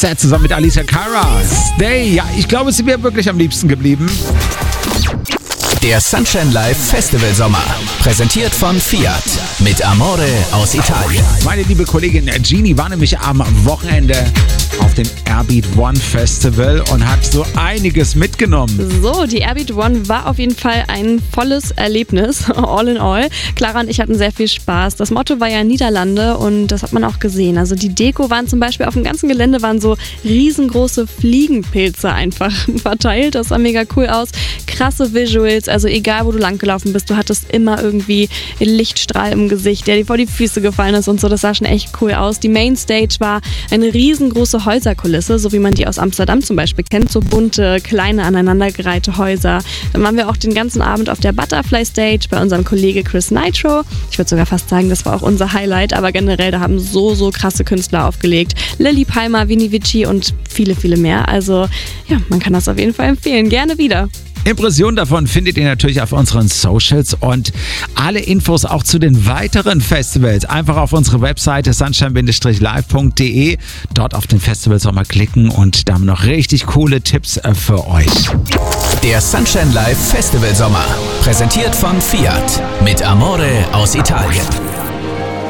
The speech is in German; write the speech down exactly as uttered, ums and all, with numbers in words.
Set zusammen mit Alicia Cara. Stay. Ja, ich glaube, es ist mir wirklich am liebsten geblieben. Der Sunshine Live Festival Sommer. Präsentiert von Fiat. Mit Amore aus Italien. Meine liebe Kollegin Genie war nämlich am Wochenende auf dem Airbeat One Festival und hat so einiges mitgenommen. So, die Airbeat One war auf jeden Fall ein volles Erlebnis, all in all. Clara und ich hatten sehr viel Spaß. Das Motto war ja Niederlande und das hat man auch gesehen. Also die Deko waren zum Beispiel auf dem ganzen Gelände waren so riesengroße Fliegenpilze einfach verteilt. Das sah mega cool aus. Krasse Visuals, also egal wo du langgelaufen bist, du hattest immer irgendwie einen Lichtstrahl im Gesicht, der dir vor die Füße gefallen ist und so. Das sah schon echt cool aus. Die Mainstage war eine riesengroße Häuserkulisse, so wie man die aus Amsterdam zum Beispiel kennt. So bunte, kleine, aneinandergereihte Häuser. Dann waren wir auch den ganzen Abend auf der Butterfly Stage bei unserem Kollege Chris Nitro. Ich würde sogar fast sagen, das war auch unser Highlight, aber generell, da haben so, so krasse Künstler aufgelegt. Lilly Palmer, Vini Vici und viele, viele mehr. Also ja, man kann das auf jeden Fall empfehlen. Gerne wieder. Impressionen davon findet ihr natürlich auf unseren Socials und alle Infos auch zu den weiteren Festivals einfach auf unsere Webseite sunshine live punkt de. Dort auf den Festivalsommer klicken und da haben wir noch richtig coole Tipps für euch. Der Sunshine Live Festival Sommer. Präsentiert von Fiat. Mit Amore aus Italien.